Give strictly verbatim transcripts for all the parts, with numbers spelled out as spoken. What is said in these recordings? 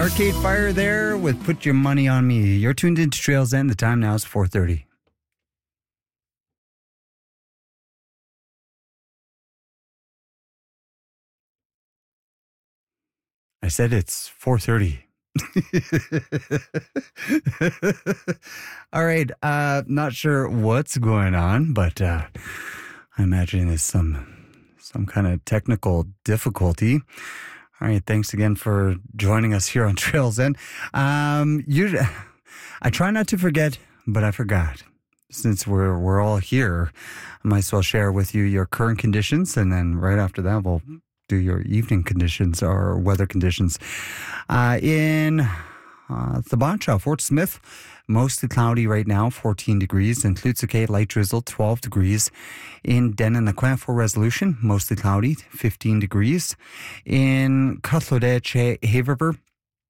Arcade Fire there with Put Your Money on Me. You're tuned into Trails End. The time now is four thirty. I said it's four thirty. All right. Uh, not sure what's going on, but uh, I imagine it's some some kind of technical difficulty. All right. Thanks again for joining us here on Trails End. Um, you, I try not to forget, but I forgot. Since we're we're all here, I might as well share with you your current conditions, and then right after that, we'll do your evening conditions or weather conditions. Uh, in uh, Thibacha, Fort Smith, mostly cloudy right now, fourteen degrees. In Tlutsuke, light drizzle, twelve degrees. In Denanaquan, for Resolution, mostly cloudy, fifteen degrees. In Katlodeche, Haverver,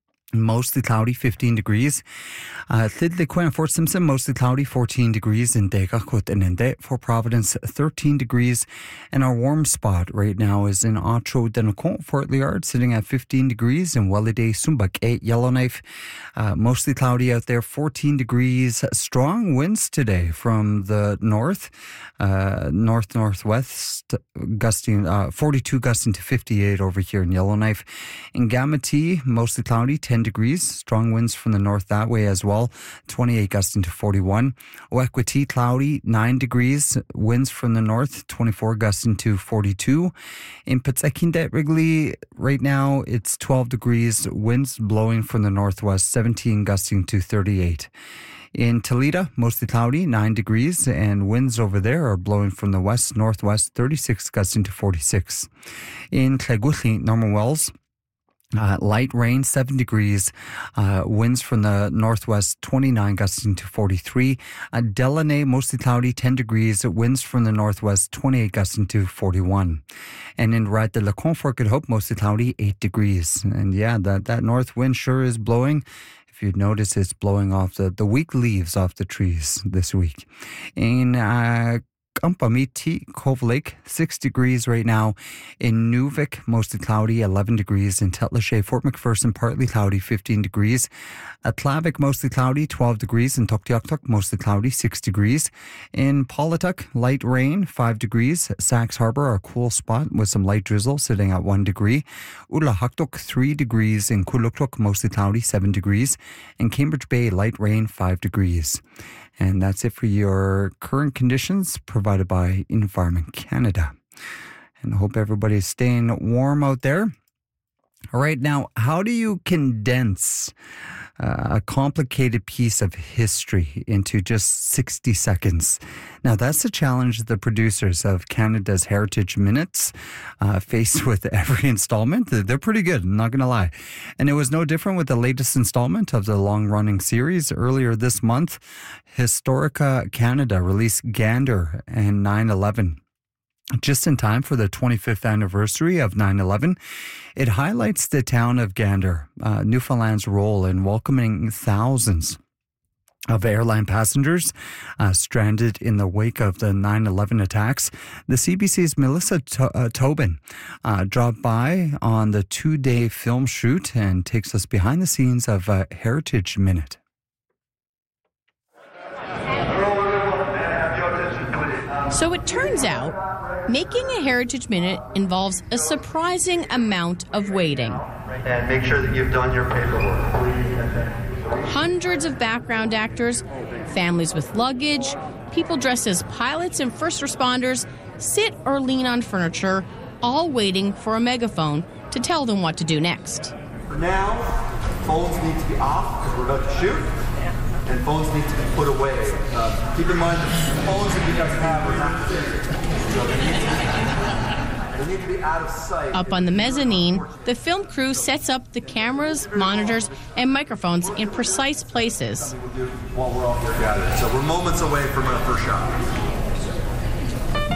mostly cloudy, fifteen degrees. Uh, Tlidliquan, Fort Simpson, mostly cloudy, fourteen degrees. In Dekakut and Ende, Fort Providence, thirteen degrees. And our warm spot right now is in Ocho Denacon, Fort Liard, sitting at fifteen degrees. In Wellide, Sumbak, eight Yellowknife, uh, mostly cloudy out there, fourteen degrees. Strong winds today from the north, uh, north-northwest, gusting, uh, forty-two gusting to fifty-eight over here in Yellowknife. In Gamati, mostly cloudy, ten degrees. Strong winds from the north that way as well. twenty-eight gusting to forty-one. Oequiti, cloudy, nine degrees. Winds from the north, twenty-four gusting to forty-two. In Petzekindet, Wrigley, right now it's twelve degrees. Winds blowing from the northwest, seventeen gusting to thirty-eight. In Toledo, mostly cloudy, nine degrees, and winds over there are blowing from the west-northwest, thirty-six gusting to forty-six. In Cleguthli, Norman Wells, Uh, light rain, seven degrees. Uh, winds from the northwest, twenty-nine gusting to forty-three. Uh, Delaney, mostly cloudy, ten degrees. Winds from the northwest, twenty-eight gusting to forty-one. And in Rat de la Confort, Good Hope, mostly cloudy, eight degrees. And yeah, that, that north wind sure is blowing. If you'd notice, it's blowing off the, the weak leaves off the trees this week. In uh, Kampamiti, Cove Lake, six degrees right now. In Nuvik, mostly cloudy, eleven degrees. In Tetlashay, Fort McPherson, partly cloudy, fifteen degrees. At Tlavik, mostly cloudy, twelve degrees. In Tuktoyaktuk, mostly cloudy, six degrees. In Polituk, light rain, five degrees. Sax Harbor, our cool spot with some light drizzle, sitting at one degree. Ulahaktuk, three degrees. In Kuluktuk, mostly cloudy, seven degrees. In Cambridge Bay, light rain, five degrees. And that's it for your current conditions provided by Environment Canada. And I hope everybody's staying warm out there. All right, now, how do you condense uh, a complicated piece of history into just sixty seconds? Now, that's the challenge the producers of Canada's Heritage Minutes uh, face with every installment. They're pretty good, I'm not going to lie. And it was no different with the latest installment of the long-running series. Earlier this month, Historica Canada released Gander and nine eleven. Just in time for the twenty-fifth anniversary of nine eleven, it highlights the town of Gander, uh, Newfoundland's role in welcoming thousands of airline passengers uh, stranded in the wake of the nine eleven attacks. The C B C's Melissa to- uh, Tobin uh, dropped by on the two-day film shoot and takes us behind the scenes of uh, Heritage Minute. So it turns out, making a Heritage Minute involves a surprising amount of waiting. And make sure that you've done your paperwork, please. Hundreds of background actors, families with luggage, people dressed as pilots and first responders sit or lean on furniture, all waiting for a megaphone to tell them what to do next. For now, phones need to be off because we're about to shoot. And phones need to be put away. Uh, keep in mind the phones that you guys have are not safe. They need to be out of sight. Up on the mezzanine, the film crew sets up the cameras, monitors, and microphones in precise places. While we're all here gathered. So we're moments away from our first shot.